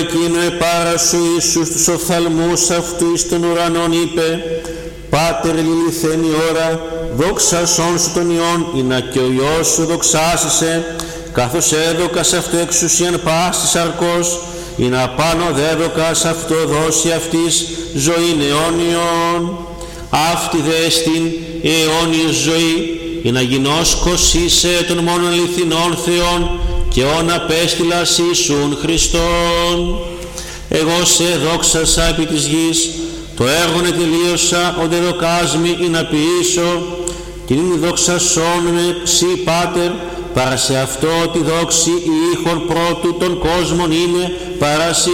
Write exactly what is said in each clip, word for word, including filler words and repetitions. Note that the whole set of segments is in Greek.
Εκείνο επάρα σου Ιησούς τους οφθαλμούς αυτού εις τον ουρανόν είπε: Πάτερ λιληθέν η ώρα, δόξασόν σου τον Υιόν, ή να και ο Υιός σου δοξάσισε, καθώς έδωκας αυτό εξουσίαν πάσης σαρκός, ή να πάνω δέδωκας αυτό δώσει αυτής ζωήν αιώνιον. Αυτή δε εστίν η αιώνιος ζωή, ή να γινώσκος είσαι των μόνον αληθινών Θεών, και όν απέστειλας Ιησούν Χριστόν. Εγώ σε δόξασα επί της γης, το έργον ετελείωσα, όντε δοκάσμη ή να ποιήσω, την είναι δοξασόν με ψή Πάτερ, παρά σε αυτό τη δόξη η ήχον πρώτου των κόσμων είναι παρά σοι.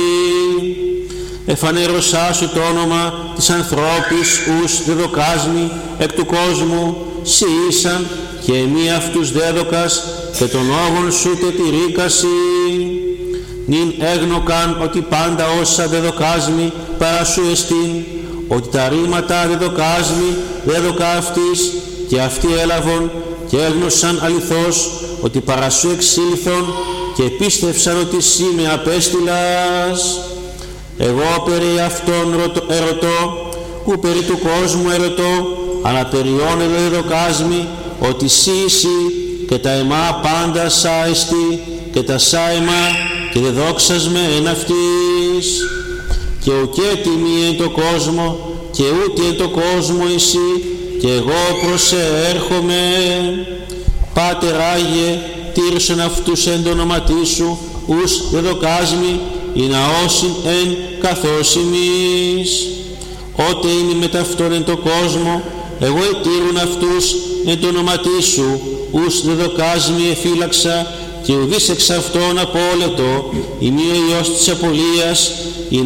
Εφανέρωσά σου το όνομα της ανθρώπης ους δεδοκάσμη εκ του κόσμου, σοι ήσαν και εμεί αυτούς δέδοκας και τον όγον σου τετηρίκασι. Νυν έγνωκαν ότι πάντα όσα δεδοκάσμη παρά σου εστίν, ότι τα ρήματα δεδοκάσμη δέδοκα αυτής, και αυτοί έλαβον και έγνωσαν αληθώς ότι παρά σου εξήλθον, και πίστευσαν ότι σύ με απέστειλας. Εγώ περί αυτόν ερωτώ, ου περί του κόσμου ερωτώ, αλλά περιών δεδοκάσμη ότι σύ εσύ, και τα εμά πάντα σά εστι, και τα σά εμά και δε δόξασμε εν αυτής. Και ουκέ τιμή εν το κόσμο, και ούτε εν το κόσμο εσύ, και εγώ προσεέρχομαι. Πάτερ Άγιε, τήρησον αυτούς εν το όνοματί σου, ους δεδοκάσμη, ή να όσιν εν καθώς ημείς. Ότε είμαι μετ' αυτόν εν το κόσμο, εγώ ετήρουν αυτούς εν το όνοματί σου, ους δεδοκάσμη εφύλαξα, και ουδείς εξ αυτών απόλετο, ημί ο Υιός της απολίας,